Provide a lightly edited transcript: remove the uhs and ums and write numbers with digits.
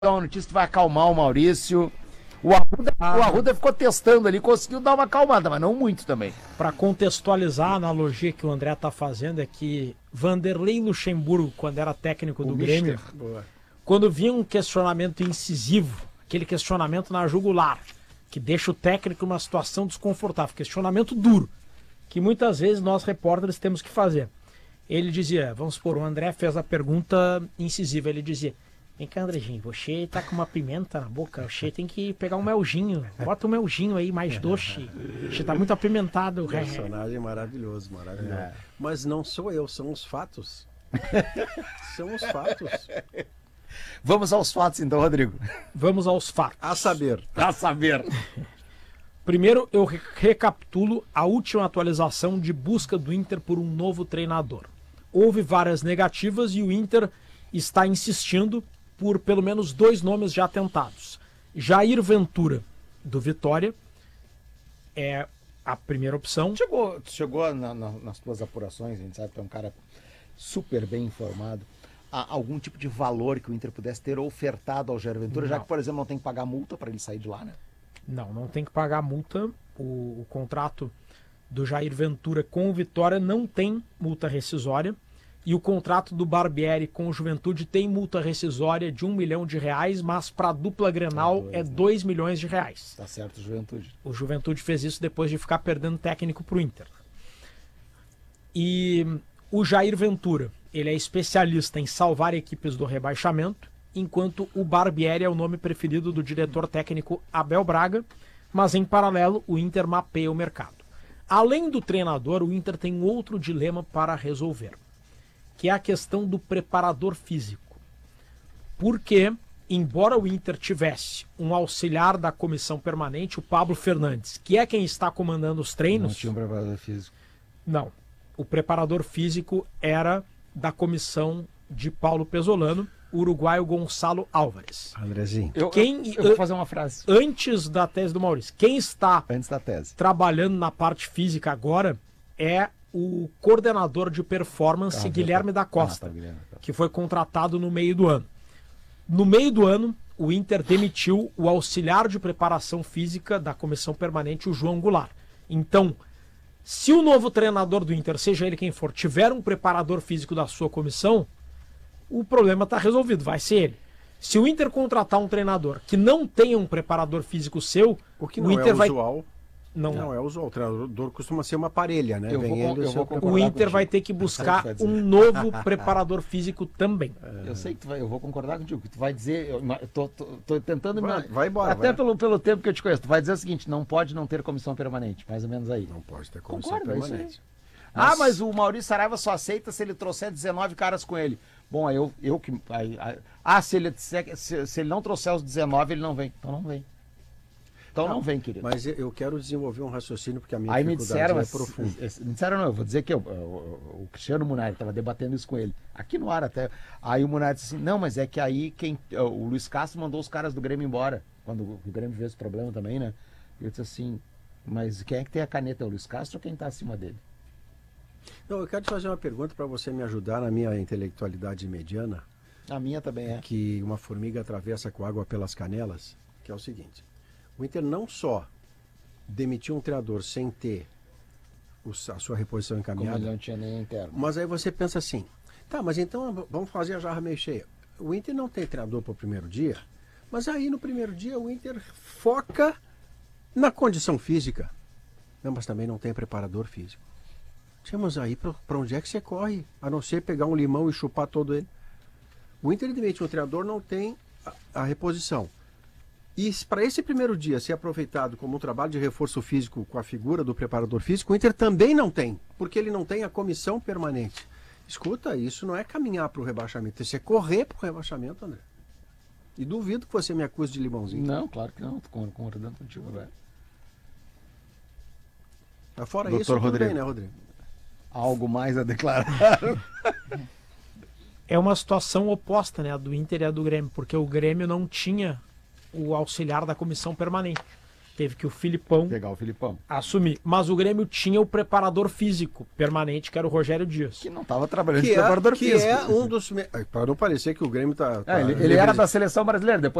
uma notícia que vai acalmar o Maurício. O Arruda ficou testando ali, conseguiu dar uma acalmada, mas não muito também. Para contextualizar a analogia que o André está fazendo, é que Vanderlei Luxemburgo, quando era técnico do Grêmio, quando vinha um questionamento incisivo, aquele questionamento na jugular, que deixa o técnico numa situação desconfortável, questionamento duro, que muitas vezes nós repórteres temos que fazer. Ele dizia, vamos supor, o André fez a pergunta incisiva, ele dizia: vem cá, Andrezinho, você tá com uma pimenta na boca, você tem que pegar um melzinho, bota um melzinho aí mais doce, você tá muito apimentado. Personagem maravilhoso, maravilhoso. É. Mas não sou eu, são os fatos. São os fatos. Vamos aos fatos então, Rodrigo. Vamos aos fatos. A saber. A saber. Primeiro, eu recapitulo a última atualização de busca do Inter por um novo treinador. Houve várias negativas e o Inter está insistindo por pelo menos 2 nomes já tentados. Jair Ventura, do Vitória, é a primeira opção. Chegou nas tuas apurações, a gente sabe que é um cara super bem informado, a algum tipo de valor que o Inter pudesse ter ofertado ao Jair Ventura, já que, por exemplo, não tem que pagar multa para ele sair de lá, né? Não tem que pagar multa. O contrato do Jair Ventura com o Vitória não tem multa rescisória. E o contrato do Barbieri com o Juventude tem multa rescisória de R$1 milhão, mas para a dupla Grenal é R$2 milhões. Tá certo, o Juventude. O Juventude fez isso depois de ficar perdendo técnico para o Inter. E o Jair Ventura, ele é especialista em salvar equipes do rebaixamento, enquanto o Barbieri é o nome preferido do diretor técnico Abel Braga, mas em paralelo o Inter mapeia o mercado. Além do treinador, o Inter tem outro dilema para resolver, que é a questão do preparador físico. Porque, embora o Inter tivesse um auxiliar da comissão permanente, o Pablo Fernandes, que é quem está comandando os treinos... Não tinha um preparador físico. Não. O preparador físico era da comissão de Paulo Pesolano, o uruguaio Gonçalo Álvares. Andrezinho. Eu vou fazer uma frase. Antes da tese do Maurício, quem está antes da tese trabalhando na parte física agora é o coordenador de performance Guilherme da Costa, que foi contratado no meio do ano. No meio do ano, o Inter demitiu o auxiliar de preparação física da comissão permanente, o João Goulart. Então, se o novo treinador do Inter, seja ele quem for, tiver um preparador físico da sua comissão, o problema está resolvido, vai ser ele. Se o Inter contratar um treinador que não tenha um preparador físico seu, o que não o Inter é usual. Não é usual. O treinador costuma ser uma parelha, né? O Inter vai ter que buscar um novo preparador físico também. Eu sei que eu vou concordar contigo. Tu vai dizer, eu tô tentando... Vai embora. Até pelo tempo que eu te conheço. Tu vai dizer o seguinte: não pode não ter comissão permanente, mais ou menos aí. Não pode ter comissão permanente. Mas o Maurício Saraiva só aceita se ele trouxer 19 caras com ele. Bom, se ele não trouxer os 19, ele não vem. Então não vem. Então não vem, querido. Mas eu quero desenvolver um raciocínio, porque a minha dificuldade dificuldade é profunda. Me disseram, não, eu vou dizer que o Cristiano Munari estava debatendo isso com ele, aqui no ar até. Aí o Munari disse assim: não, mas é que aí o Luiz Castro mandou os caras do Grêmio embora, quando o Grêmio fez esse problema também, né? E eu disse assim: mas quem é que tem a caneta, é o Luiz Castro ou quem está acima dele? Não, eu quero te fazer uma pergunta para você me ajudar na minha intelectualidade mediana. A minha também é. Que uma formiga atravessa com água pelas canelas, que é o seguinte: o Inter não só demitiu um treinador sem ter a sua reposição encaminhada, como ele não tinha nem interno. Mas aí você pensa assim: tá, mas então vamos fazer a jarra meio cheia. O Inter não tem treinador para o primeiro dia, mas aí no primeiro dia o Inter foca na condição física. Não, mas também não tem preparador físico. Mas aí para onde é que você corre? A não ser pegar um limão e chupar todo ele. O Inter demite um treinador, não tem a reposição. E para esse primeiro dia ser aproveitado como um trabalho de reforço físico com a figura do preparador físico, o Inter também não tem, porque ele não tem a comissão permanente. Escuta, isso não é caminhar para o rebaixamento, isso é correr para o rebaixamento, André. E duvido que você me acuse de limãozinho. Não, claro que não, estou concordando contigo, velho. Fora Dr. isso, tudo bem, né, Rodrigo? Algo mais a declarar? É uma situação oposta, né, a do Inter e a do Grêmio, porque o Grêmio não tinha o auxiliar da comissão permanente. teve que o Filipão Pegar o Filipão. assumir. Mas o Grêmio tinha o preparador físico permanente, que era o Rogério Dias. Que não estava trabalhando de Que preparador físico. é um dos... Para não parecer que o Grêmio tá Ele era da seleção brasileira, depois